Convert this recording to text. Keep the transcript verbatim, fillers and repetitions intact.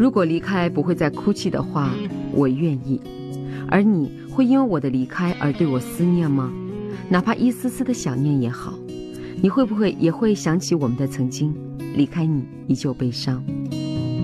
如果离开不会再哭泣的话，我愿意。而你会因为我的离开而对我思念吗？哪怕一丝丝的想念也好。你会不会也会想起我们的曾经？离开你依旧悲伤。